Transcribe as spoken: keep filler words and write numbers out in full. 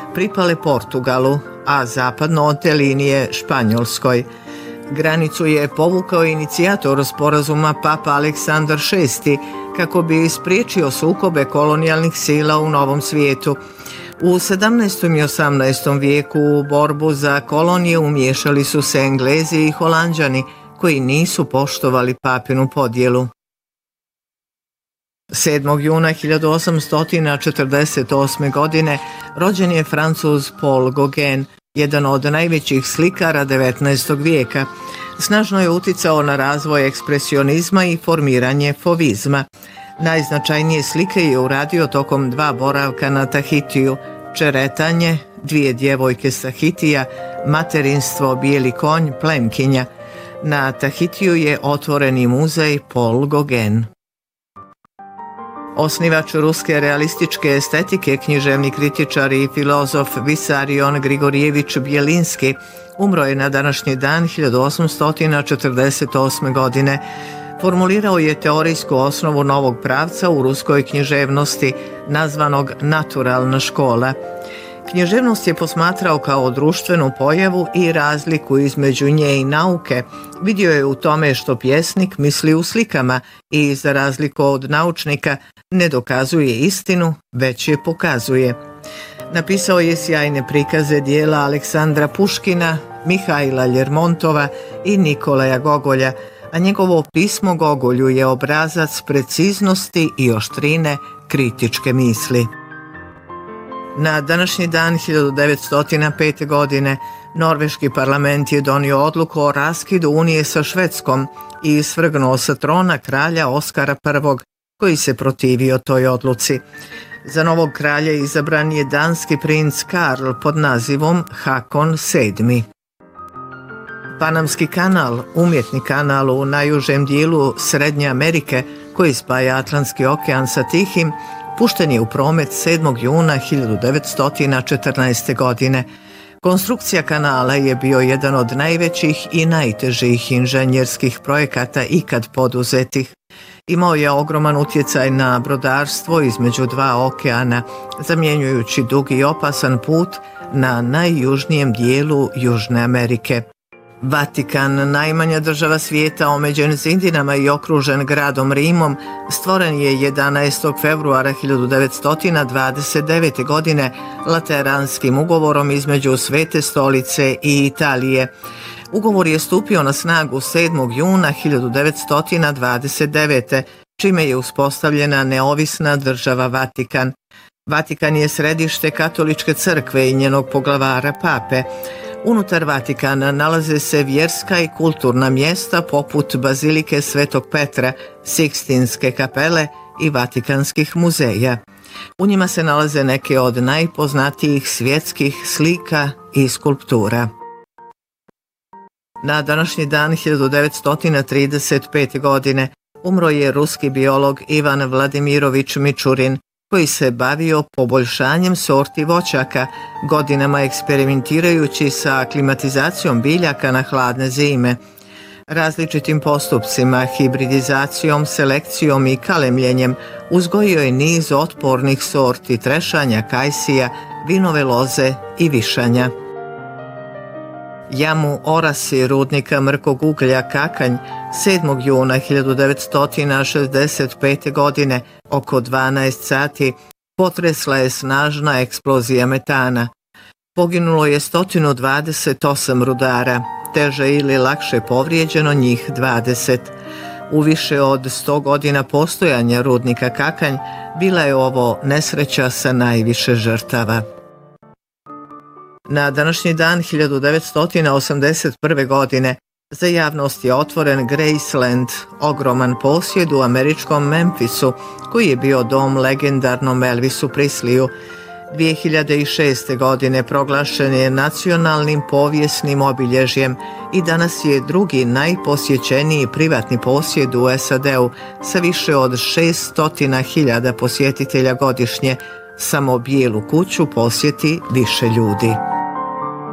pripale Portugalu, a zapadno od te linije Španjolskoj. Granicu je povukao inicijator sporazuma Papa Aleksandar šesti kako bi spriječio sukobe kolonijalnih sila u Novom svijetu. U sedamnaestom i osamnaestom vijeku u borbu za kolonije umiješali su se Englezi i Holanđani koji nisu poštovali papinu podjelu. sedmog juna hiljadu osamsto četrdeset osme. godine rođen je Francuz Paul Gauguin, jedan od najvećih slikara devetnaestog vijeka. Snažno je uticao na razvoj ekspresionizma i formiranje fovizma. Najznačajnije slike je uradio tokom dva boravka na Tahitiju: Čeretanje, Dvije djevojke sa Hitija, Materinstvo, Bijeli konj, Plemkinja. Na Tahitiju je otvoreni muzej Paul Gauguin. Osnivač ruske realističke estetike, književni kritičar i filozof Visarion Grigorjević Bjelinski umro je na današnji dan hiljadu osamsto četrdeset osme. godine. Formulirao je teorijsku osnovu novog pravca u ruskoj književnosti nazvanog naturalna škola. Književnost je posmatrao kao društvenu pojavu i razliku između nje i nauke. Vidio je u tome što pjesnik misli u slikama i, za razliku od naučnika, ne dokazuje istinu, već je pokazuje. Napisao je sjajne prikaze dijela Aleksandra Puškina, Mihajla Ljermontova i Nikolaja Gogolja, a njegovo pismo Gogolju je obrazac preciznosti i oštrine kritičke misli. Na današnji dan hiljadu devetsto pete. godine norveški parlament je donio odluku o raskidu unije sa Švedskom i svrgnuo sa trona kralja Oskara prvog, koji se protivio toj odluci. Za novog kralja izabran je danski princ Karl pod nazivom Hakon sedmi. Panamski kanal, umjetni kanal u najužem dijelu Srednje Amerike koji spaja Atlantski okean sa Tihim, pušten je u promet sedmog juna hiljadu devetsto četrnaeste. godine. Konstrukcija kanala je bio jedan od najvećih i najtežih inženjerskih projekata ikad poduzetih. Imao je ogroman utjecaj na brodarstvo između dva okeana, zamjenjujući dugi i opasan put na najjužnijem dijelu Južne Amerike. Vatikan, najmanja država svijeta omeđen zidinama i okružen gradom Rimom, stvoren je jedanaestog februara hiljadu devetsto dvadeset devete. godine Lateranskim ugovorom između Svete stolice i Italije. Ugovor je stupio na snagu sedmog juna hiljadu devetsto dvadeset devete. čime je uspostavljena neovisna država Vatikan. Vatikan je središte katoličke crkve i njenog poglavara pape. Unutar Vatikana nalaze se vjerska i kulturna mjesta poput Bazilike Svetog Petra, Sikstinske kapele i Vatikanskih muzeja. U njima se nalaze neke od najpoznatijih svjetskih slika i skulptura. Na današnji dan hiljadu devetsto trideset pete. godine umro je ruski biolog Ivan Vladimirović Mičurin, koji se bavio poboljšanjem sorti voćaka, godinama eksperimentirajući sa klimatizacijom biljaka na hladne zime. Različitim postupcima, hibridizacijom, selekcijom i kalemljenjem uzgojio je niz otpornih sorti trešanja, kajsija, vinove loze i višanja. Jamu orasi rudnika mrkog uglja Kakanj sedmog juna hiljadu devetsto šezdeset pete. godine oko dvanaest sati potresla je snažna eksplozija metana. Poginulo je sto dvadeset osam rudara, teže ili lakše povrijeđeno njih dvadeset. U više od sto godina postojanja rudnika Kakanj bila je ovo nesreća sa najviše žrtava. Na današnji dan hiljadu devetsto osamdeset prve. godine za javnost je otvoren Graceland, ogroman posjed u američkom Memphisu, koji je bio dom legendarnom Elvisu Presliju. dvije hiljade šeste. godine proglašen je nacionalnim povijesnim obilježjem i danas je drugi najposjećeniji privatni posjed u S A D-u sa više od šesto hiljada posjetitelja godišnje. Samo Bijelu kuću posjeti više ljudi.